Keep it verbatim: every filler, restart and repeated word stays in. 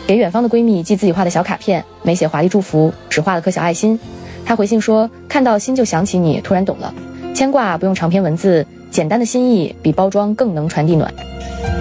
给远方的闺蜜寄自己画的小卡片，没写华丽祝福，只画了颗小爱心。她回信说，看到心就想起你，突然懂了，牵挂不用长篇文字，简单的心意比包装更能传递暖。